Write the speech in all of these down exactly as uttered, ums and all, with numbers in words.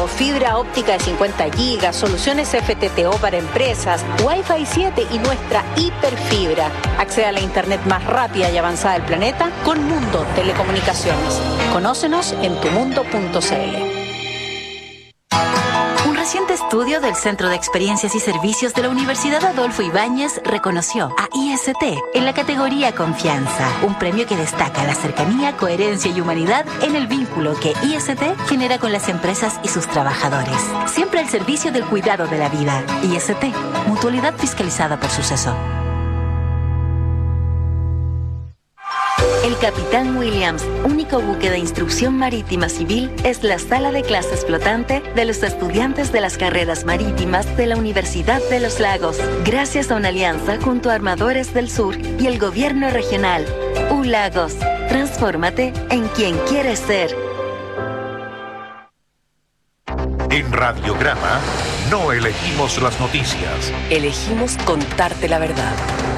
fibra óptica de cincuenta gigas, soluciones F T T O para empresas, Wi-Fi siete y nuestra hiperfibra. Accede a la internet más rápida y avanzada del planeta con Mundo Telecomunicaciones. Conócenos en tu mundo punto c l. Un reciente estudio del Centro de Experiencias y Servicios de la Universidad Adolfo Ibáñez reconoció a I S T en la categoría Confianza, un premio que destaca la cercanía, coherencia y humanidad en el vínculo que I S T genera con las empresas y sus trabajadores. Siempre al servicio del cuidado de la vida. I S T, mutualidad fiscalizada por Suceso. El Capitán Williams, único buque de instrucción marítima civil, es la sala de clases flotante de los estudiantes de las carreras marítimas de la Universidad de los Lagos, gracias a una alianza junto a Armadores del Sur y el gobierno regional. U Lagos, transfórmate en quien quieres ser. En Radiograma no elegimos las noticias. Elegimos contarte la verdad.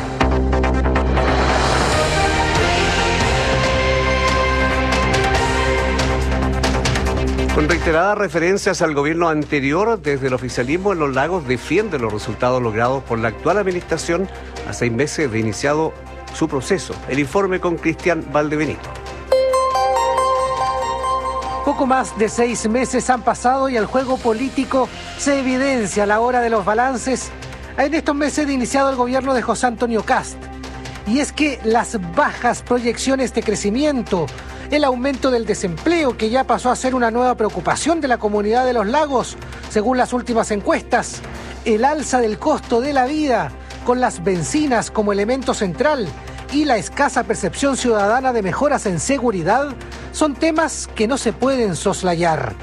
Con reiteradas referencias al gobierno anterior, desde el oficialismo en Los Lagos defiende los resultados logrados por la actual administración a seis meses de iniciado su proceso. El informe con Cristian Valdebenito. Poco más de seis meses han pasado y el juego político se evidencia a la hora de los balances en estos meses de iniciado el gobierno de José Antonio Kast. Y es que las bajas proyecciones de crecimiento, el aumento del desempleo, que ya pasó a ser una nueva preocupación de la comunidad de Los Lagos, según las últimas encuestas, el alza del costo de la vida, con las bencinas como elemento central, y la escasa percepción ciudadana de mejoras en seguridad, son temas que no se pueden soslayar.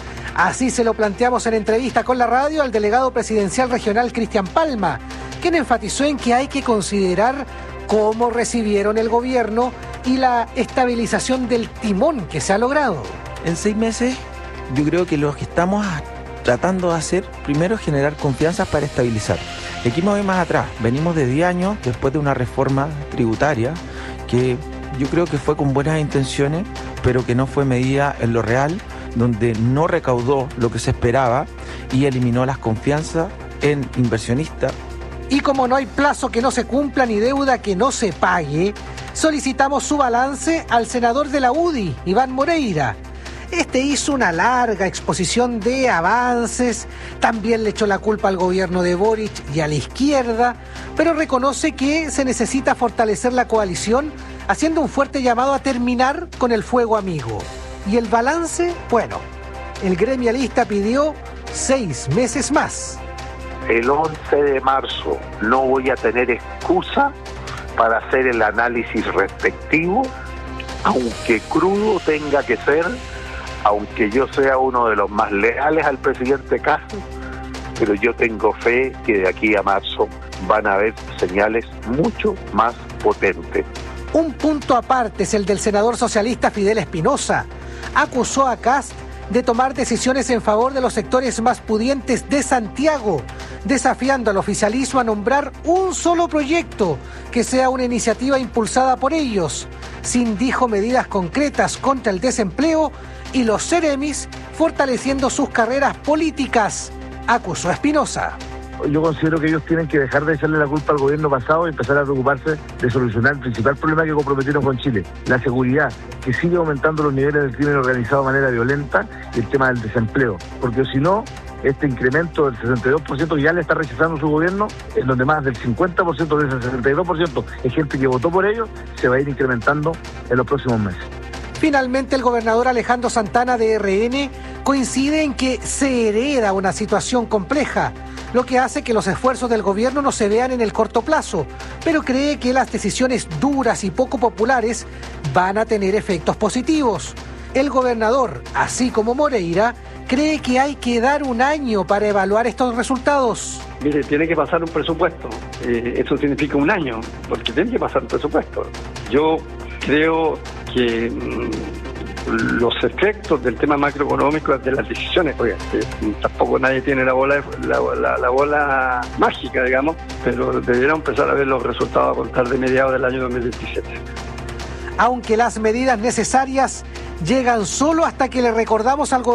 Así se lo planteamos en entrevista con la radio al delegado presidencial regional Cristian Palma, quien enfatizó en que hay que considerar cómo recibieron el gobierno y la estabilización del timón que se ha logrado. En seis meses, yo creo que lo que estamos tratando de hacer, primero, es generar confianza para estabilizar. Y aquí me voy más atrás. Venimos de diez años después de una reforma tributaria que yo creo que fue con buenas intenciones, pero que no fue medida en lo real, donde no recaudó lo que se esperaba y eliminó las confianzas en inversionistas. Y como no hay plazo que no se cumpla ni deuda que no se pague, solicitamos su balance al senador de la U D I, Iván Moreira. Este hizo una larga exposición de avances, también le echó la culpa al gobierno de Boric y a la izquierda, pero reconoce que se necesita fortalecer la coalición, haciendo un fuerte llamado a terminar con el fuego amigo. Y el balance, bueno, el gremialista pidió seis meses más. El once de marzo no voy a tener excusa para hacer el análisis respectivo, aunque crudo tenga que ser, aunque yo sea uno de los más leales al presidente Kast, pero yo tengo fe que de aquí a marzo van a haber señales mucho más potentes. Un punto aparte es el del senador socialista Fidel Espinosa. Acusó a Kast de tomar decisiones en favor de los sectores más pudientes de Santiago, desafiando al oficialismo a nombrar un solo proyecto que sea una iniciativa impulsada por ellos, sin, dijo, medidas concretas contra el desempleo y los seremis fortaleciendo sus carreras políticas, acusó Espinosa. Yo considero que ellos tienen que dejar de echarle la culpa al gobierno pasado y empezar a preocuparse de solucionar el principal problema que comprometieron con Chile, la seguridad, que sigue aumentando los niveles del crimen organizado de manera violenta, y el tema del desempleo, porque si no, este incremento del sesenta y dos por ciento que ya le está rechazando su gobierno, en donde más del cincuenta por ciento de ese sesenta y dos por ciento es gente que votó por ellos, se va a ir incrementando en los próximos meses. Finalmente, el gobernador Alejandro Santana de R N coincide en que se hereda una situación compleja, lo que hace que los esfuerzos del gobierno no se vean en el corto plazo, pero cree que las decisiones duras y poco populares van a tener efectos positivos. El gobernador, así como Moreira, cree que hay que dar un año para evaluar estos resultados. Mire, tiene que pasar un presupuesto. Eh, eso significa un año, porque tiene que pasar un presupuesto. Yo creo que mmm, los efectos del tema macroeconómico de las decisiones, porque eh, tampoco nadie tiene la bola, la, la, la bola mágica, digamos, pero deberíamos empezar a ver los resultados a contar de mediados del año dos mil veintisiete. Aunque las medidas necesarias llegan solo hasta que le recordamos al gobierno